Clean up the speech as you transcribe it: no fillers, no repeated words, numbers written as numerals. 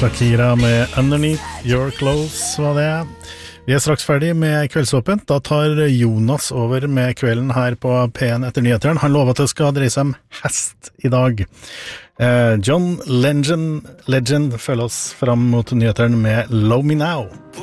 Shakira med Underneath Your Clothes var det. Vi straks ferdig med Kveldsåpent. Da tar Jonas over med kvelden her på P1 etter nyheteren. Han lover at det skal dreie seg om hest i dag. John Legend følger oss fram mot nyheteren med Love Me Now.